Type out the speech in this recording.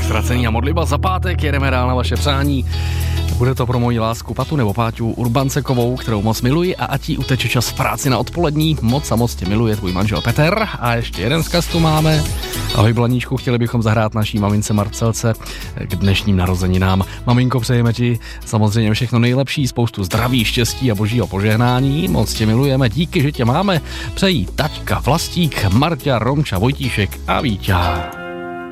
Ztracený a modlitba za pátek, jedeme dál na vaše přání. Bude to pro moji lásku Patu nebo Páťu Urbancekovou, kterou moc miluji, a ať jí uteče čas v práci na odpolední. Moc a moc tě miluje tvůj manžel Petr. A ještě jeden vzkaz tu máme. Ahoj Blaníčku, chtěli bychom zahrát naší mamince Marcelce k dnešním narozeninám. Maminko, přejeme ti samozřejmě všechno nejlepší, spoustu zdraví, štěstí a božího požehnání. Moc tě milujeme, díky, že tě máme. Přejí taťka Vlastík, Marťa, Romča, Vojtíšek a Víťa.